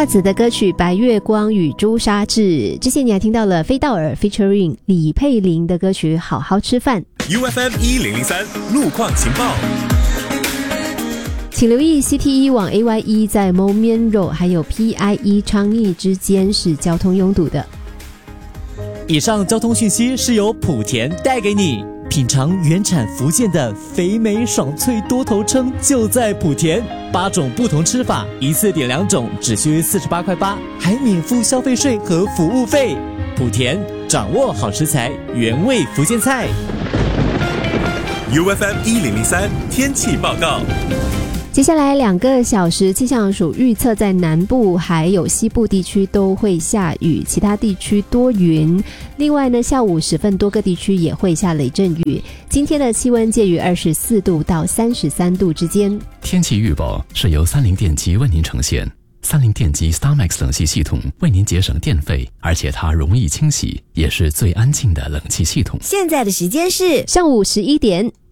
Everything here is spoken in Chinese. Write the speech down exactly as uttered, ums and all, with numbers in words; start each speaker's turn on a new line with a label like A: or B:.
A: 夏子的歌曲《白月光与朱砂痣》，之前你还听到了飞道尔 featuring 李佩玲的歌曲《好好吃饭》。
B: U F M 一零零三路况情报，
A: 请留意 C T 一 往 A Y E 在 Moulmein Road 还有 P I E 昌邑之间是交通拥堵的。
C: 以上交通讯息是由莆田带给你，品尝原产福建的肥美爽脆多头称就在莆田，八种不同吃法，一次点两种，只需四十八块八，还免付消费税和服务费。莆田掌握好食材，原味福建菜。
B: U F M 一零零三天气报告。
A: 接下来两个小时气象署预测在南部还有西部地区都会下雨，其他地区多云。另外呢，下午时分多个地区也会下雷阵雨。今天的气温介于二十四度到三十三度之间。
D: 天气预报是由三菱电机为您呈现。三菱电机 StarMax 冷气系统为您节省电费，而且它容易清洗，也是最安静的冷气系统。
E: 现在的时间是
A: 上午十一点。